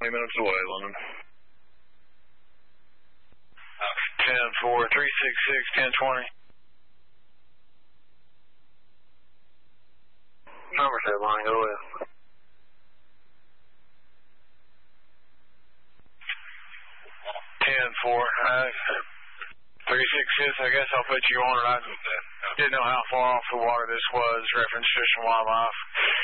20 minutes away, London. 10-4, 366, 1020. Number 7 line, go ahead. 10-4. 366, I guess I'll put you on it. I didn't know how far off the water this was, reference Fish and Wildlife.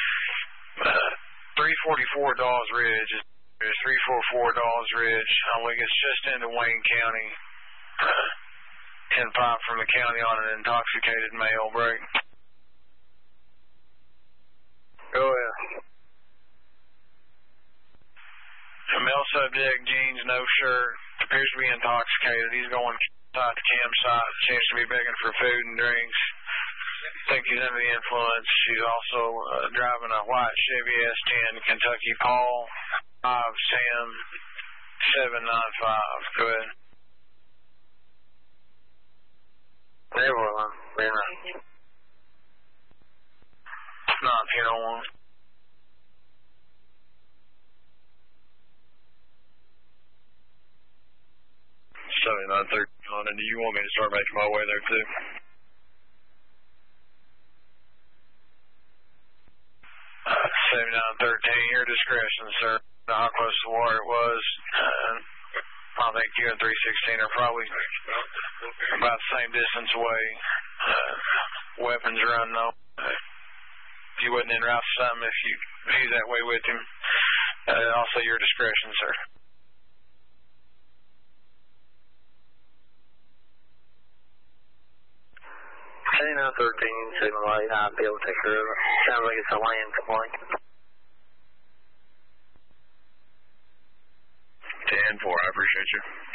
344 Dawes Ridge. There's 344 Dawes Ridge. I think it's just into Wayne County. 10-5 from the county on an intoxicated male break. Go ahead. A male subject, jeans, no shirt, appears to be intoxicated. He's going outside the campsite, seems to be begging for food and drinks. Think he's under the influence. He's also driving a white Chevy S10 Kentucky Paul 5 Sam 795. Go ahead. There we are. Very nice. 1901. 7913 on, and do you want me to start making my way there too? Uh, 7913, your discretion, sir. How close to water it was. I think you and 316 are probably about the same distance away. Weapons are unknown. You wouldn't interrupt something if he's that way with him. Also your discretion, sir. 7913, signal light, I'll be able to take care of it. Sounds like it's a land complaint. 10-4, I appreciate you.